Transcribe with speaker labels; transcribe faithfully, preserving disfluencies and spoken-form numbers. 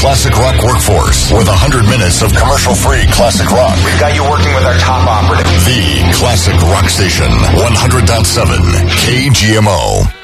Speaker 1: classic rock workforce with one hundred minutes of commercial-free classic rock.
Speaker 2: We've got you working with our top operative.
Speaker 1: The Classic Rock Station, one hundred point seven K G M O.